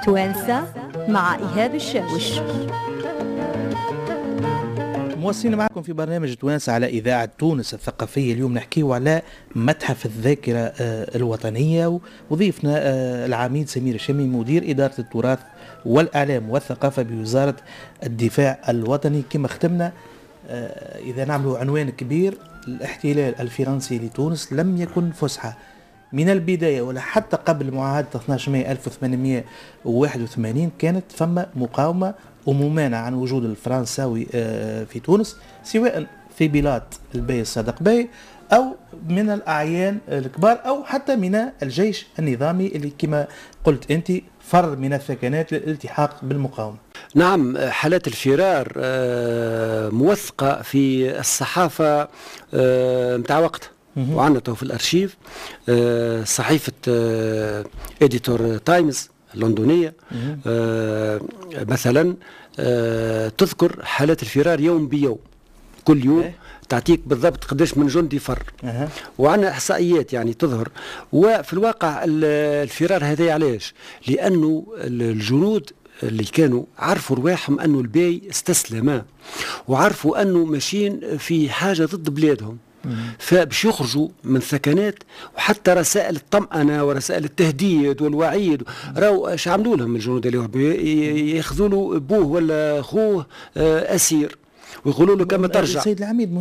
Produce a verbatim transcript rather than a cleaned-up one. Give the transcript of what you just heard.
توانسة مع إيهاب الشاوش. مواصلين معكم في برنامج توانسة على إذاعة تونس الثقافية. اليوم نحكيه على متحف الذاكرة الوطنية، وضيفنا العميد سمير الشامي مدير إدارة التراث والإعلام والثقافة بوزارة الدفاع الوطني. كما ختمنا إذا نعملوا عنوان كبير، الاحتلال الفرنسي لتونس لم يكن فسحة من البداية ولا حتى قبل معاهدة اثني عشر مايو ألف وثمانمائة وواحد وثمانين. كانت ثم مقاومة وممانعة عن وجود الفرنساوي في تونس، سواء في بلاد البي الصادق باي أو من الأعيان الكبار أو حتى من الجيش النظامي اللي كما قلت أنت فر من الثكنات للالتحاق بالمقاومة. نعم، حالات الفرار موثقة في الصحافة متاع وقتها، وعندنا تو في الأرشيف صحيفة إديتور تايمز اللندنية مثلا تذكر حالات الفرار يوم بيوم، كل يوم تعطيك بالضبط قداش من جندي فر، أه. وعندنا احصائيات يعني تظهر. وفي الواقع الفرار هذا علاش؟ لانه الجنود اللي كانوا عرفوا رواحهم انه الباي استسلم، وعرفوا انه ماشيين في حاجه ضد بلادهم، فباش يخرجوا من ثكنات. وحتى رسائل الطمأنة ورسائل التهديد والوعيد راهو اش عملوا لهم الجنود اللي ياخذوا له بوه ولا اخوه اسير ويقولوا له كما ترجع. سيد العميد